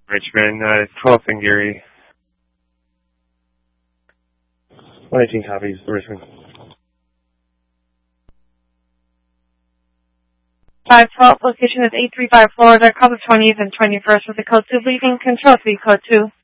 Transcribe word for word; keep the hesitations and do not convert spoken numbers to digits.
Richmond, uh, twelfth and Geary. one eighteen copies, Richmond. five twelve, location is eight three five Florida, call the twentieth and twenty-first with the code two, leaving control three, code two.